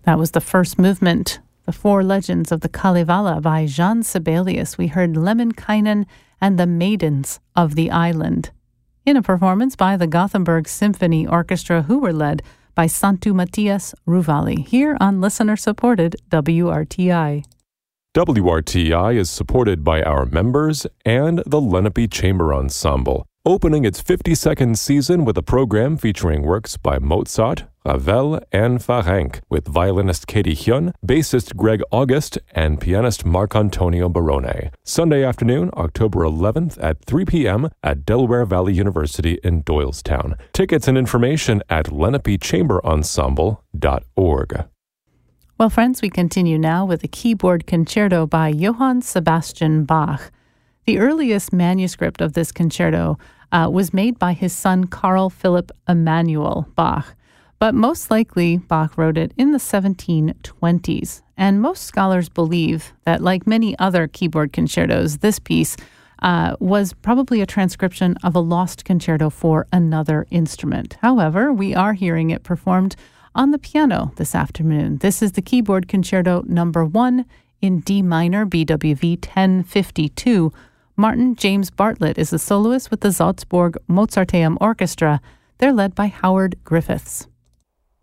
That was the first movement, The Four Legends of the Kalevala by Jean Sibelius. We heard Lemminkainen and the Maidens of the Island, in a performance by the Gothenburg Symphony Orchestra, who were led by Santu Matias Ruvali, here on listener-supported WRTI. WRTI is supported by our members and the Lenape Chamber Ensemble, opening its 52nd season with a program featuring works by Mozart, Ravel, and Ferenc, with violinist Katie Hyun, bassist Greg August, and pianist Marc-Antonio Barone. Sunday afternoon, October 11th at 3 p.m. at Delaware Valley University in Doylestown. Tickets and information at lenapechamberensemble.org. Well, friends, we continue now with a keyboard concerto by Johann Sebastian Bach. The earliest manuscript of this concerto was made by his son Carl Philipp Emanuel Bach, but most likely Bach wrote it in the 1720s. And most scholars believe that, like many other keyboard concertos, this piece was probably a transcription of a lost concerto for another instrument. However, we are hearing it performed on the piano this afternoon. This is the Keyboard Concerto Number 1 in D minor, BWV 1052. Martin James Bartlett is the soloist with the Salzburg Mozarteum Orchestra. They're led by Howard Griffiths.